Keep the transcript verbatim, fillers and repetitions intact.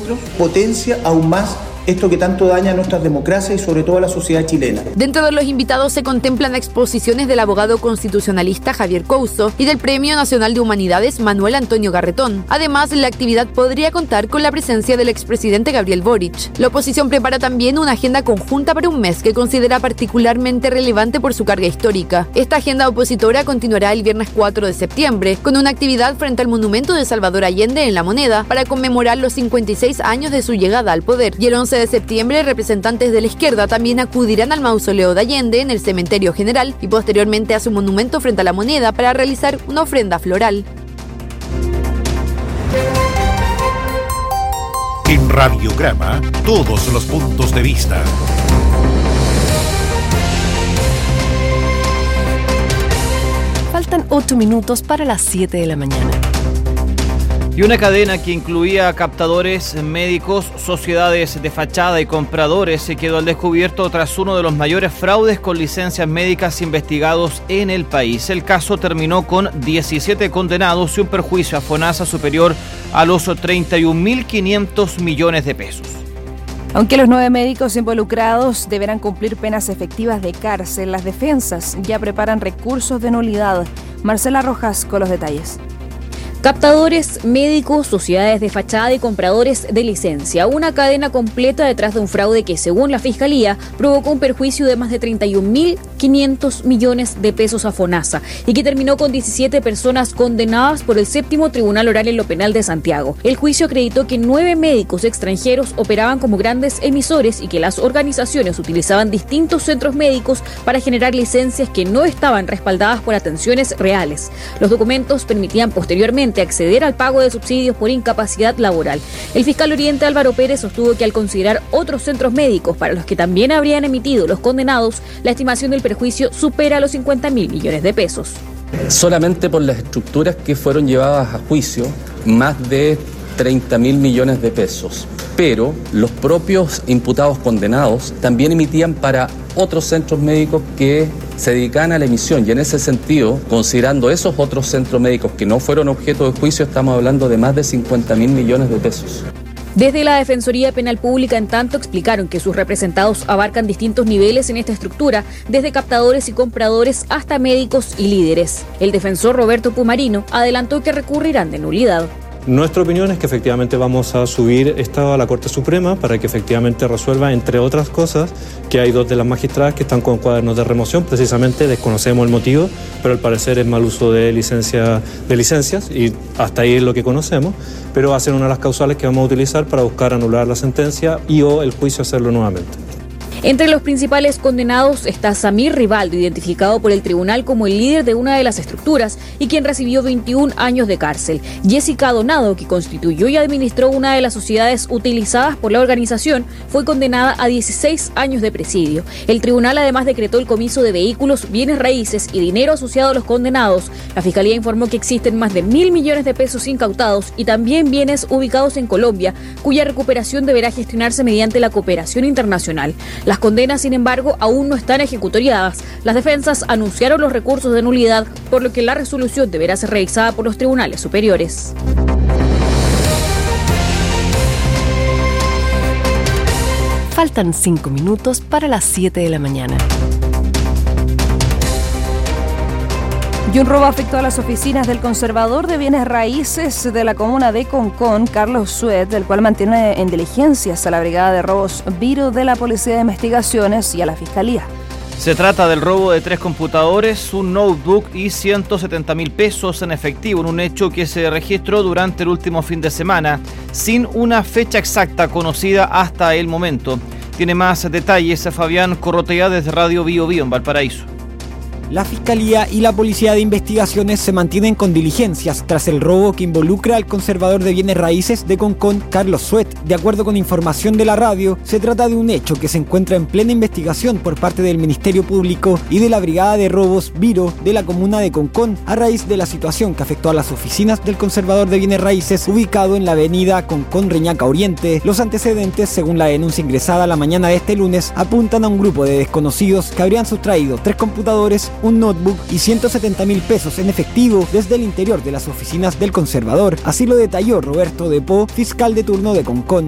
nuestros potencia aún más esto que tanto daña a nuestras democracias y sobre todo a la sociedad chilena. Dentro de los invitados se contemplan exposiciones del abogado constitucionalista Javier Couso y del Premio Nacional de Humanidades Manuel Antonio Garretón. Además, la actividad podría contar con la presencia del expresidente Gabriel Boric. La oposición prepara también una agenda conjunta para un mes que considera particularmente relevante por su carga histórica. Esta agenda opositora continuará el viernes cuatro de septiembre con una actividad frente al monumento de Salvador Allende en La Moneda para conmemorar los cincuenta y seis años de su llegada al poder. Y el once de septiembre, representantes de la izquierda también acudirán al mausoleo de Allende en el Cementerio General y posteriormente a su monumento frente a La Moneda para realizar una ofrenda floral. En Radiograma, todos los puntos de vista. Faltan ocho minutos para las siete de la mañana. Y una cadena que incluía captadores médicos, sociedades de fachada y compradores se quedó al descubierto tras uno de los mayores fraudes con licencias médicas investigados en el país. El caso terminó con diecisiete condenados y un perjuicio a FONASA superior a los treinta y un mil quinientos millones de pesos. Aunque los nueve médicos involucrados deberán cumplir penas efectivas de cárcel, las defensas ya preparan recursos de nulidad. Marcela Rojas con los detalles. Captadores, médicos, sociedades de fachada y compradores de licencia. Una cadena completa detrás de un fraude que, según la Fiscalía, provocó un perjuicio de más de treinta y un mil quinientos millones de pesos a FONASA y que terminó con diecisiete personas condenadas por el séptimo Tribunal Oral en lo Penal de Santiago. El juicio acreditó que nueve médicos extranjeros operaban como grandes emisores y que las organizaciones utilizaban distintos centros médicos para generar licencias que no estaban respaldadas por atenciones reales. Los documentos permitían posteriormente acceder al pago de subsidios por incapacidad laboral. El fiscal Oriente Álvaro Pérez sostuvo que al considerar otros centros médicos para los que también habrían emitido los condenados, la estimación del perjuicio supera los cincuenta mil millones de pesos. Solamente por las estructuras que fueron llevadas a juicio, más de treinta mil millones de pesos. Pero los propios imputados condenados también emitían para otros centros médicos que se dedicaban a la emisión, y en ese sentido, considerando esos otros centros médicos que no fueron objeto de juicio, estamos hablando de más de cincuenta mil millones de pesos. Desde la Defensoría Penal Pública, en tanto, explicaron que sus representados abarcan distintos niveles en esta estructura, desde captadores y compradores hasta médicos y líderes. El defensor Roberto Pumarino adelantó que recurrirán de nulidad. Nuestra opinión es que efectivamente vamos a subir esto a la Corte Suprema para que efectivamente resuelva, entre otras cosas, que hay dos de las magistradas que están con cuadernos de remoción. Precisamente desconocemos el motivo, pero al parecer es mal uso de, licencia, de licencias y hasta ahí es lo que conocemos, pero va a ser una de las causales que vamos a utilizar para buscar anular la sentencia y o el juicio hacerlo nuevamente. Entre los principales condenados está Samir Rivaldo, identificado por el tribunal como el líder de una de las estructuras y quien recibió veintiún años de cárcel. Jessica Donado, que constituyó y administró una de las sociedades utilizadas por la organización, fue condenada a dieciséis años de presidio. El tribunal además decretó el comiso de vehículos, bienes raíces y dinero asociado a los condenados. La Fiscalía informó que existen más de mil millones de pesos incautados y también bienes ubicados en Colombia, cuya recuperación deberá gestionarse mediante la cooperación internacional. Las condenas, sin embargo, aún no están ejecutoriadas. Las defensas anunciaron los recursos de nulidad, por lo que la resolución deberá ser revisada por los tribunales superiores. Faltan cinco minutos para las siete de la mañana. Y un robo afectó a las oficinas del conservador de bienes raíces de la comuna de Concón, Carlos Suet, del cual mantiene en diligencias a la Brigada de Robos Viro de la Policía de Investigaciones y a la Fiscalía. Se trata del robo de tres computadores, un notebook y ciento setenta mil pesos en efectivo, en un hecho que se registró durante el último fin de semana, sin una fecha exacta conocida hasta el momento. Tiene más detalles Fabián Corrotea desde Radio Bio Bio en Valparaíso. La Fiscalía y la Policía de Investigaciones se mantienen con diligencias tras el robo que involucra al conservador de bienes raíces de Concón, Carlos Suet. De acuerdo con información de la radio, se trata de un hecho que se encuentra en plena investigación por parte del Ministerio Público y de la Brigada de Robos Viro de la comuna de Concón, a raíz de la situación que afectó a las oficinas del conservador de bienes raíces ubicado en la avenida Concón Reñaca Oriente. Los antecedentes, según la denuncia ingresada la mañana de este lunes, apuntan a un grupo de desconocidos que habrían sustraído tres computadores, un notebook y ciento setenta mil pesos en efectivo desde el interior de las oficinas del conservador. Así lo detalló Roberto Depó, fiscal de turno de Concón.